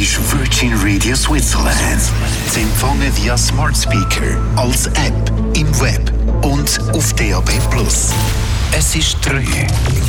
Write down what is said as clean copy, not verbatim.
ist Virgin Radio Switzerland. Sie empfangen via Smart Speaker, als App, im Web und auf DAB+. Es ist 3.